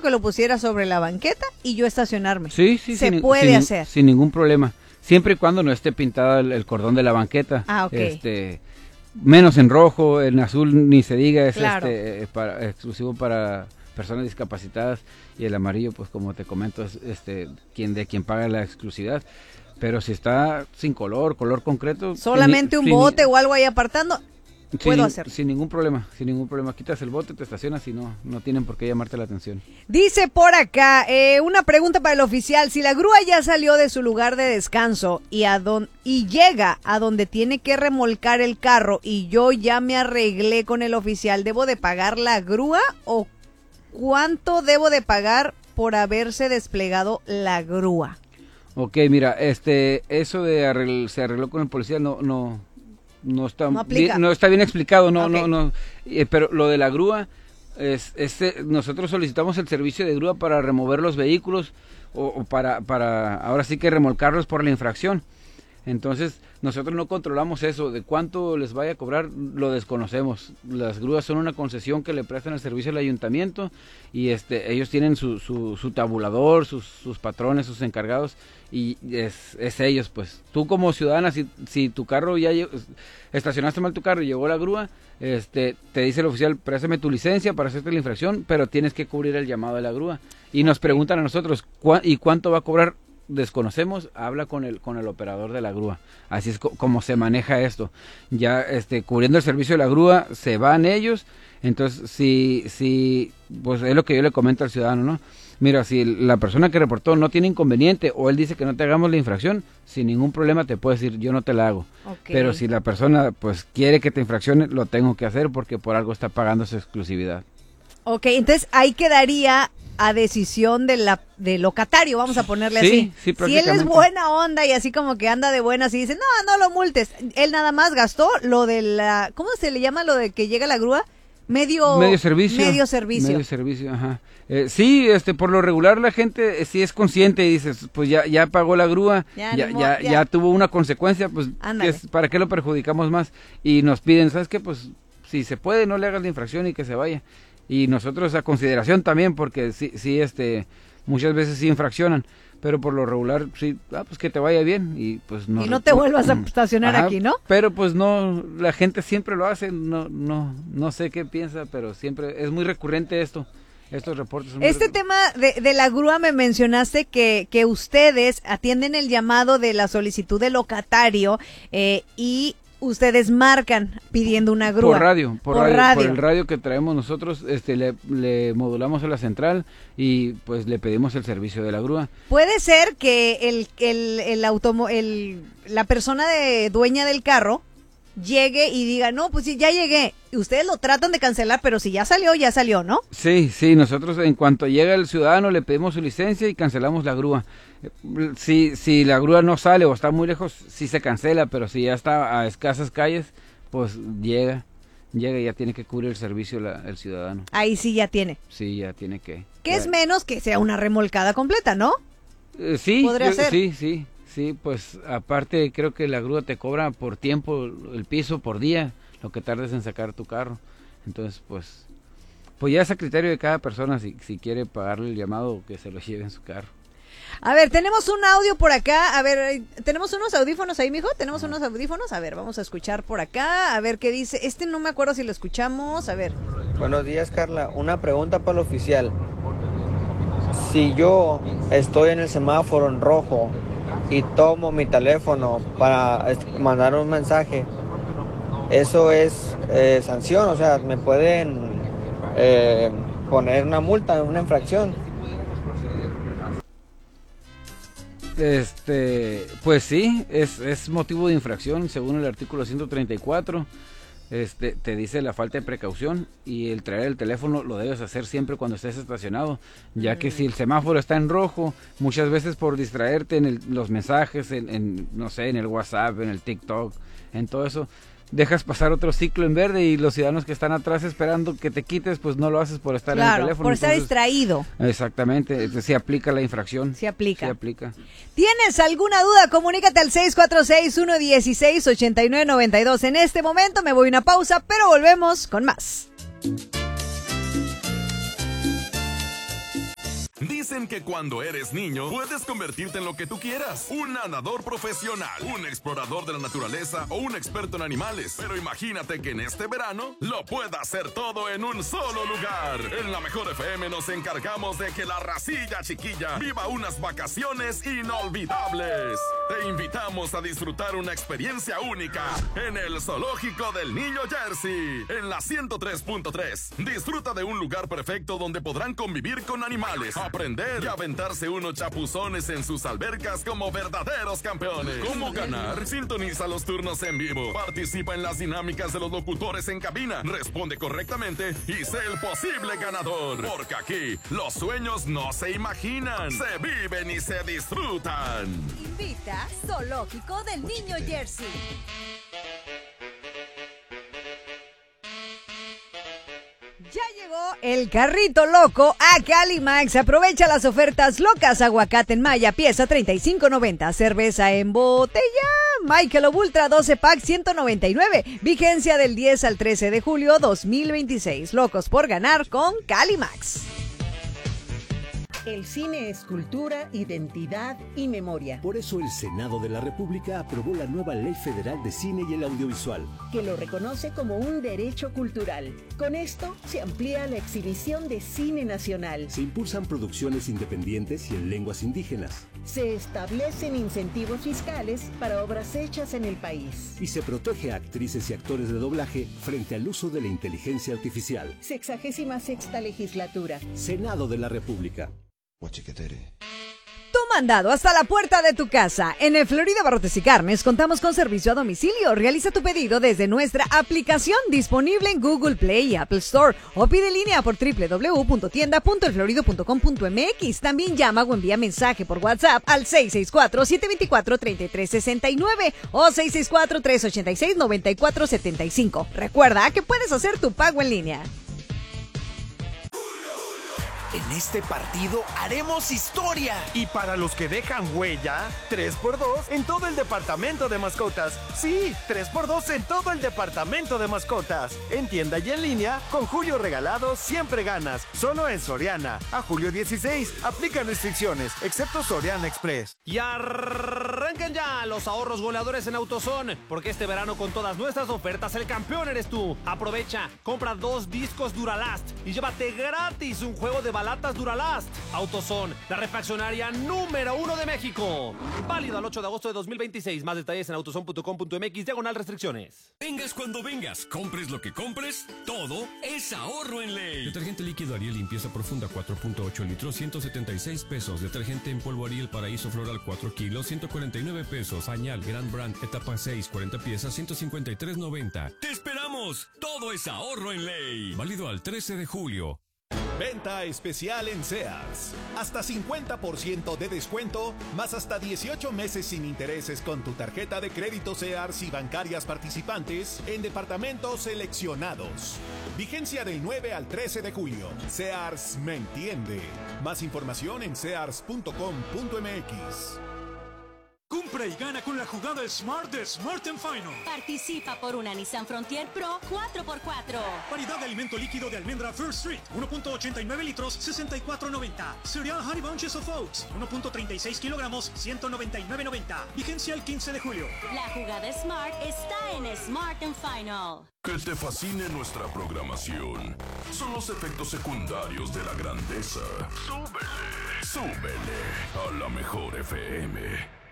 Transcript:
que lo pusiera sobre la banqueta y yo estacionarme. Sí, sí. Se puede hacer. Sin ningún problema. Siempre y cuando no esté pintado el cordón de la banqueta. Ah, ok. Menos en rojo, en azul ni se diga, es claro. exclusivo para personas discapacitadas, y el amarillo, pues como te comento, es quien paga la exclusividad. Pero si está sin color concreto, solamente un bote o algo ahí apartando, puedo hacer. Sin ningún problema. Quitas el bote, te estacionas y no tienen por qué llamarte la atención. Dice por acá, una pregunta para el oficial: si la grúa ya salió de su lugar de descanso y llega a donde tiene que remolcar el carro y yo ya me arreglé con el oficial, ¿debo de pagar la grúa o cuánto debo de pagar por haberse desplegado la grúa? Ok, mira, eso de se arregló con el policía no está bien explicado, pero lo de la grúa nosotros solicitamos el servicio de grúa para remover los vehículos o para ahora sí que remolcarlos por la infracción. Entonces, nosotros no controlamos eso, de cuánto les vaya a cobrar, lo desconocemos. Las grúas son una concesión que le prestan el servicio al ayuntamiento y ellos tienen su tabulador, sus patrones, sus encargados, y es ellos, pues. Tú como ciudadana, si tu carro estacionaste mal tu carro y llegó la grúa, te dice el oficial, préstame tu licencia para hacerte la infracción, pero tienes que cubrir el llamado de la grúa. Y nos preguntan a nosotros, ¿y cuánto va a cobrar? Desconocemos, habla con el operador de la grúa. Así es como se maneja esto. Ya cubriendo el servicio de la grúa se van ellos. Entonces si pues es lo que yo le comento al ciudadano, ¿no? Mira, si la persona que reportó no tiene inconveniente o él dice que no te hagamos la infracción, sin ningún problema te puede decir, yo no te la hago. Okay. Pero si la persona pues quiere que te infraccione, lo tengo que hacer porque por algo está pagando su exclusividad. Ok, entonces ahí quedaría a decisión del locatario, vamos a ponerle así. Sí, si él es buena onda y así como que anda de buenas y dice, no lo multes, él nada más gastó lo de la, ¿cómo se le llama lo de que llega la grúa? Medio servicio, ajá. Sí, por lo regular la gente sí es consciente y dices, pues ya pagó la grúa, ya tuvo una consecuencia, pues ¿para qué lo perjudicamos más? Y nos piden, ¿sabes qué? Pues si se puede, no le hagas la infracción y que se vaya. Y nosotros a consideración también, porque sí, muchas veces sí infraccionan, pero por lo regular sí, pues que te vaya bien y pues no. Y no te vuelvas a estacionar aquí, ¿no? Pero pues no, la gente siempre lo hace, no sé qué piensa, pero siempre es muy recurrente estos reportes. Tema de la grúa, me mencionaste que ustedes atienden el llamado de la solicitud del locatario y ustedes marcan pidiendo una grúa. Por el radio que traemos nosotros, le modulamos a la central y pues le pedimos el servicio de la grúa. Puede ser que la persona dueña del carro llegue y diga, no, pues sí, ya llegué. Y ustedes lo tratan de cancelar, pero si ya salió, ¿no? Sí, nosotros en cuanto llega el ciudadano le pedimos su licencia y cancelamos la grúa. Si la grúa no sale o está muy lejos, sí se cancela, pero si ya está a escasas calles, pues llega y ya tiene que cubrir el servicio el ciudadano. Ahí sí ya tiene. Sí, ya tiene que. Que es menos que sea una remolcada completa, ¿no? Sí. Podría ser. Sí, pues aparte creo que la grúa te cobra por tiempo el piso por día, lo que tardes en sacar tu carro. Entonces, pues ya es a criterio de cada persona si quiere pagarle el llamado, que se lo lleve en su carro. A ver, tenemos un audio por acá. A ver, ¿tenemos unos audífonos ahí, mijo? ¿Tenemos unos audífonos? A ver, vamos a escuchar por acá. A ver qué dice. No me acuerdo si lo escuchamos. A ver. Buenos días, Carla. Una pregunta para el oficial. Si yo estoy en el semáforo en rojo y tomo mi teléfono para mandar un mensaje, ¿eso es sanción? O sea, ¿me pueden poner una multa, una infracción? Pues sí, es motivo de infracción según el artículo 134. Te dice la falta de precaución, y el traer el teléfono lo debes hacer siempre cuando estés estacionado, ya que si el semáforo está en rojo, muchas veces por distraerte en los mensajes, no sé, en el WhatsApp, en el TikTok, en todo eso, dejas pasar otro ciclo en verde y los ciudadanos que están atrás esperando que te quites, pues no lo haces por estar en el teléfono. Por estar distraído. Exactamente, se aplica la infracción. Se aplica. ¿Tienes alguna duda? Comunícate al 646-116-8992. En este momento me voy a una pausa, pero volvemos con más. Dicen que cuando eres niño puedes convertirte en lo que tú quieras. Un nadador profesional, un explorador de la naturaleza o un experto en animales. Pero imagínate que en este verano lo pueda hacer todo en un solo lugar. En la Mejor FM nos encargamos de que la racilla chiquilla viva unas vacaciones inolvidables. Te invitamos a disfrutar una experiencia única en el Zoológico del Niño Jersey, en la 103.3. Disfruta de un lugar perfecto donde podrán convivir con animales, aprender y aventarse unos chapuzones en sus albercas como verdaderos campeones. ¿Cómo ganar? Sintoniza los turnos en vivo, participa en las dinámicas de los locutores en cabina, responde correctamente y sé el posible ganador. Porque aquí los sueños no se imaginan, se viven y se disfrutan. Invita Zoológico del Niño Jersey. Ya llegó el carrito loco a Calimax. Aprovecha las ofertas locas. Aguacate en malla, pieza $35.90. Cerveza en botella Michelob Ultra 12 pack $199. Vigencia del 10 al 13 de julio 2026. Locos por ganar con Calimax. El cine es cultura, identidad y memoria. Por eso el Senado de la República aprobó la nueva Ley Federal de Cine y el Audiovisual, que lo reconoce como un derecho cultural. Con esto se amplía la exhibición de cine nacional. Se impulsan producciones independientes y en lenguas indígenas. Se establecen incentivos fiscales para obras hechas en el país. Y se protege a actrices y actores de doblaje frente al uso de la inteligencia artificial. 66ª legislatura. Senado de la República. Tu mandado hasta la puerta de tu casa. En el Florida Barrotes y Carnes contamos con servicio a domicilio. Realiza tu pedido desde nuestra aplicación disponible en Google Play y Apple Store o pide en línea por www.tienda.elflorido.com.mx. También llama o envía mensaje por WhatsApp al 664-724-3369 o 664-386-9475. Recuerda que puedes hacer tu pago en línea. En este partido haremos historia. Y para los que dejan huella, 3x2 en todo el departamento de mascotas. Sí, 3x2 en todo el departamento de mascotas. En tienda y en línea, con Julio Regalado siempre ganas. Solo en Soriana. A julio 16, aplican restricciones, excepto Soriana Express. Y arranquen ya los ahorros goleadores en AutoZone, porque este verano con todas nuestras ofertas el campeón eres tú. Aprovecha, compra 2 discos Duralast y llévate gratis un juego de balatas Duralast. AutoZone, la refaccionaria número 1 de México. Válido al 8 de agosto de 2026. Más detalles en autozone.com.mx/restricciones. Vengas cuando vengas, compres lo que compres, todo es ahorro en Ley. Detergente líquido Ariel limpieza profunda 4.8 litros, 176 pesos. Detergente en polvo Ariel Paraíso Floral 4 kilos, 149 pesos. Pañal Grand Brand etapa 6, 40 piezas, 153.90. ¡Te esperamos! Todo es ahorro en Ley. Válido al 13 de julio. Venta especial en Sears. Hasta 50% de descuento, más hasta 18 meses sin intereses con tu tarjeta de crédito Sears y bancarias participantes en departamentos seleccionados. Vigencia del 9 al 13 de julio. Sears me entiende. Más información en sears.com.mx. Compra y gana con la jugada Smart de Smart & Final. Participa por una Nissan Frontier Pro 4x4. Variedad de alimento líquido de almendra First Street, 1.89 litros, $64.90. Cereal Honey Bunches of Oats, 1.36 kilogramos, $199.90. Vigencia el 15 de julio. La jugada Smart está en Smart & Final. Que te fascine nuestra programación. Son los efectos secundarios de la grandeza. Súbele a la Mejor FM.